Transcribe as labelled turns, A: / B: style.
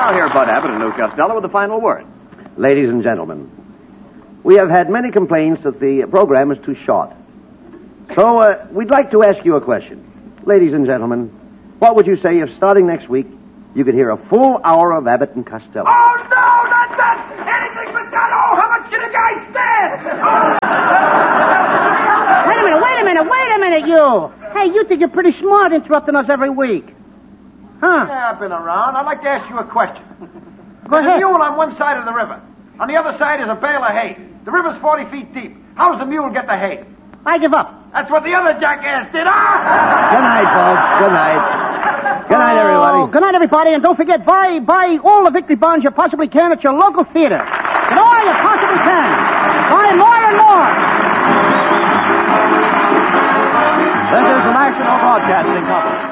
A: now hear Bud Abbott and Lou Costello with the final word.
B: Ladies and gentlemen, we have had many complaints that the program is too short. So we'd like to ask you a question. Ladies and gentlemen, what would you say if starting next week you could hear a full hour of Abbott and Costello?
C: Oh, no, not that! Anything but that! Oh, how much should a guy stand?
D: Wait a minute, you! Hey, you think you're pretty smart interrupting us every week. Huh?
C: Yeah, I've been around. I'd like to ask you a question.
D: Go ahead.
C: There's a mule on one side of the river. On the other side is a bale of hay. The river's 40 feet deep. How does the mule get the hay?
D: I give up.
C: That's what the other jackass did,
B: Good night, folks. Good night. Good night, everybody.
D: Good night, everybody, and don't forget, buy all the victory bonds you possibly can at your local theater. Get all you possibly can. Buy more and more.
A: This is the National Broadcasting Company.